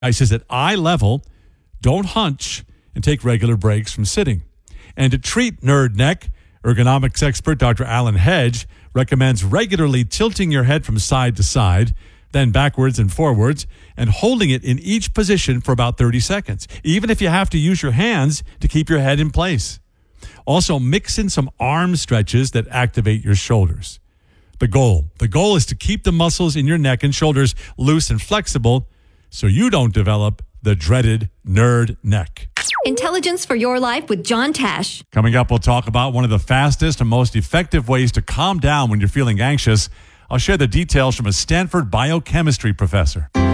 He says at eye level, don't hunch and take regular breaks from sitting. And to treat nerd neck, ergonomics expert Dr. Alan Hedge recommends regularly tilting your head from side to side, then backwards and forwards, and holding it in each position for about 30 seconds, even if you have to use your hands to keep your head in place. Also, mix in some arm stretches that activate your shoulders. The goal is to keep the muscles in your neck and shoulders loose and flexible so you don't develop the dreaded nerd neck. Intelligence for Your Life with John Tash. Coming up, we'll talk about one of the fastest and most effective ways to calm down when you're feeling anxious. I'll share the details from a Stanford biochemistry professor.